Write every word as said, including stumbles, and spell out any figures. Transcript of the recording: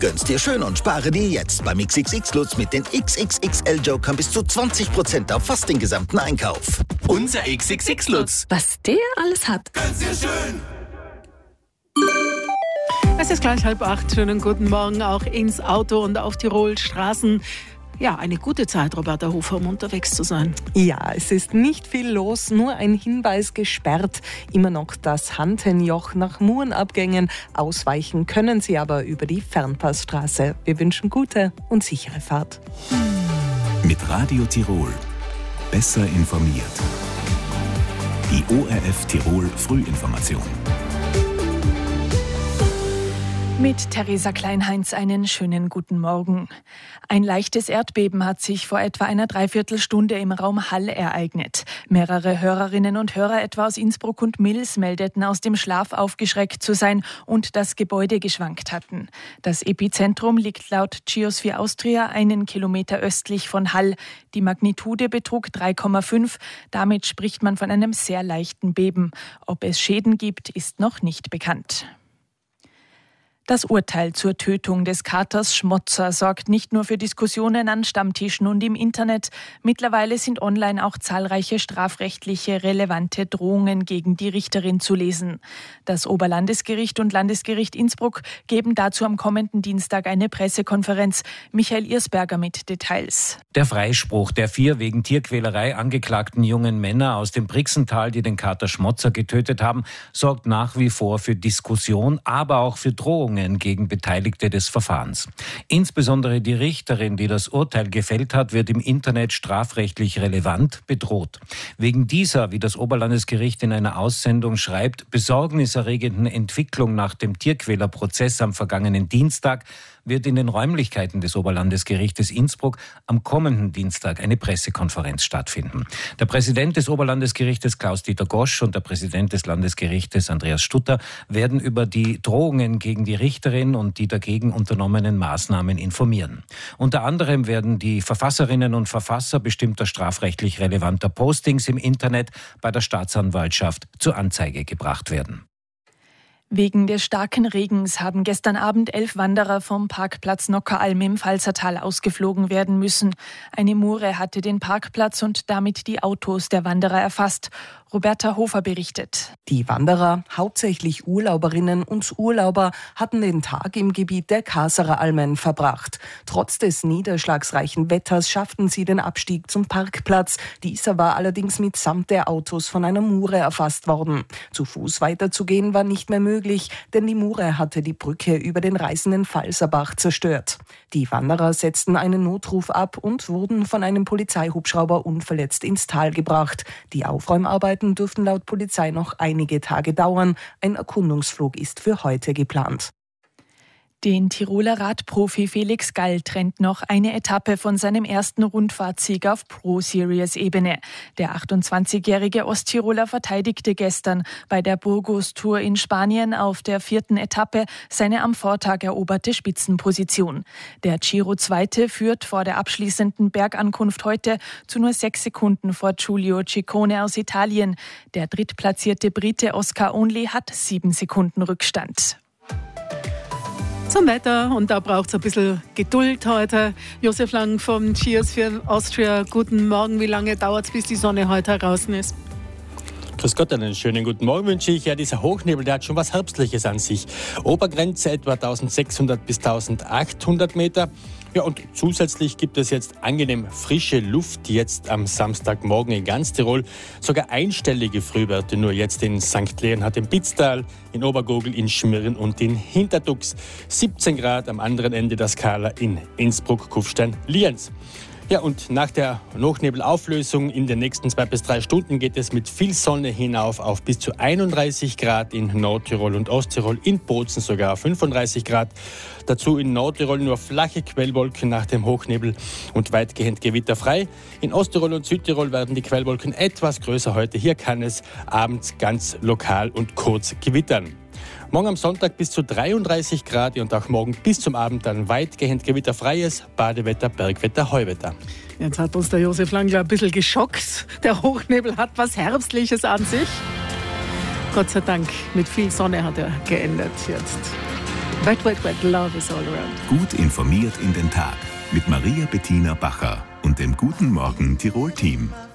Gönn's dir schön und spare dir jetzt beim X X X-Lutz mit den X X X L-Jokern bis zu zwanzig Prozent auf fast den gesamten Einkauf. Unser X X X-Lutz. Was der alles hat. Gönn's dir schön. Es ist gleich halb acht. Schönen guten Morgen auch ins Auto und auf Tirol Straßen. Ja, eine gute Zeit, Roberta Hofer, um unterwegs zu sein. Ja, es ist nicht viel los, nur ein Hinweis gesperrt. Immer noch das Hantenjoch nach Murenabgängen. Ausweichen können Sie aber über die Fernpassstraße. Wir wünschen gute und sichere Fahrt. Mit Radio Tirol. Besser informiert. Die O R F Tirol Frühinformation. Mit Theresa Kleinheinz einen schönen guten Morgen. Ein leichtes Erdbeben hat sich vor etwa einer Dreiviertelstunde im Raum Hall ereignet. Mehrere Hörerinnen und Hörer etwa aus Innsbruck und Mils meldeten aus dem Schlaf aufgeschreckt zu sein und das Gebäude geschwankt hatten. Das Epizentrum liegt laut Geosphere Austria einen Kilometer östlich von Hall. Die Magnitude betrug drei Komma fünf. Damit spricht man von einem sehr leichten Beben. Ob es Schäden gibt, ist noch nicht bekannt. Das Urteil zur Tötung des Katers Schmotzer sorgt nicht nur für Diskussionen an Stammtischen und im Internet. Mittlerweile sind online auch zahlreiche strafrechtliche relevante Drohungen gegen die Richterin zu lesen. Das Oberlandesgericht und Landesgericht Innsbruck geben dazu am kommenden Dienstag eine Pressekonferenz. Michael Irsberger mit Details. Der Freispruch der vier wegen Tierquälerei angeklagten jungen Männer aus dem Brixental, die den Kater Schmotzer getötet haben, sorgt nach wie vor für Diskussion, aber auch für Drohungen gegen Beteiligte des Verfahrens. Insbesondere die Richterin, die das Urteil gefällt hat, wird im Internet strafrechtlich relevant bedroht. Wegen dieser, wie das Oberlandesgericht in einer Aussendung schreibt, besorgniserregenden Entwicklung nach dem Tierquälerprozess am vergangenen Dienstag wird in den Räumlichkeiten des Oberlandesgerichtes Innsbruck am kommenden Dienstag eine Pressekonferenz stattfinden. Der Präsident des Oberlandesgerichtes Klaus-Dieter Gosch und der Präsident des Landesgerichtes Andreas Stutter werden über die Drohungen gegen die Richterin und die dagegen unternommenen Maßnahmen informieren. Unter anderem werden die Verfasserinnen und Verfasser bestimmter strafrechtlich relevanter Postings im Internet bei der Staatsanwaltschaft zur Anzeige gebracht werden. Wegen des starken Regens haben gestern Abend elf Wanderer vom Parkplatz Nockeralm im Pfalzertal ausgeflogen werden müssen. Eine Mure hatte den Parkplatz und damit die Autos der Wanderer erfasst. Roberta Hofer berichtet. Die Wanderer, hauptsächlich Urlauberinnen und Urlauber, hatten den Tag im Gebiet der Kaserer Almen verbracht. Trotz des niederschlagsreichen Wetters schafften sie den Abstieg zum Parkplatz. Dieser war allerdings mitsamt der Autos von einer Mure erfasst worden. Zu Fuß weiterzugehen war nicht mehr möglich, denn die Mure hatte die Brücke über den reißenden Pfalzerbach zerstört. Die Wanderer setzten einen Notruf ab und wurden von einem Polizeihubschrauber unverletzt ins Tal gebracht. Die Aufräumarbeiten dürften laut Polizei noch einige Tage dauern. Ein Erkundungsflug ist für heute geplant. Den Tiroler Radprofi Felix Gall trennt noch eine Etappe von seinem ersten Rundfahrtsieg auf Pro-Series-Ebene. Der achtundzwanzigjährige Osttiroler verteidigte gestern bei der Burgos Tour in Spanien auf der vierten Etappe seine am Vortag eroberte Spitzenposition. Der Giro-Zweite führt vor der abschließenden Bergankunft heute zu nur sechs Sekunden vor Giulio Ciccone aus Italien. Der drittplatzierte Brite Oscar Onley hat sieben Sekunden Rückstand. Zum Wetter, und da braucht es ein bisschen Geduld heute. Josef Lang vom Geosphere Austria, guten Morgen. Wie lange dauert es, bis die Sonne heute draußen ist? Grüß Gott, einen schönen guten Morgen wünsche ich. Ja, dieser Hochnebel, der hat schon was Herbstliches an sich. Obergrenze etwa eintausendsechshundert bis eintausendachthundert Meter. Ja, und zusätzlich gibt es jetzt angenehm frische Luft jetzt am Samstagmorgen in ganz Tirol. Sogar einstellige Frühwerte nur jetzt in Sankt Leonhard im Pitztal, in Obergogel, in Schmirren und in Hinterdux. siebzehn Grad am anderen Ende der Skala in Innsbruck, Kufstein, Lienz. Ja, und nach der Hochnebelauflösung in den nächsten zwei bis drei Stunden geht es mit viel Sonne hinauf auf bis zu einunddreißig Grad in Nordtirol und Osttirol, in Bozen sogar fünfunddreißig Grad. Dazu in Nordtirol nur flache Quellwolken nach dem Hochnebel und weitgehend gewitterfrei. In Osttirol und Südtirol werden die Quellwolken etwas größer heute. Hier kann es abends ganz lokal und kurz gewittern. Morgen am Sonntag bis zu dreiunddreißig Grad und auch morgen bis zum Abend dann weitgehend gewitterfreies Badewetter, Bergwetter, Heuwetter. Jetzt hat uns der Josef Langler ein bisschen geschockt. Der Hochnebel hat was Herbstliches an sich. Gott sei Dank, mit viel Sonne hat er geendet jetzt. Wet, wet, wet, love is all around. Gut informiert in den Tag mit Maria Bettina Bacher und dem Guten Morgen Tirol-Team.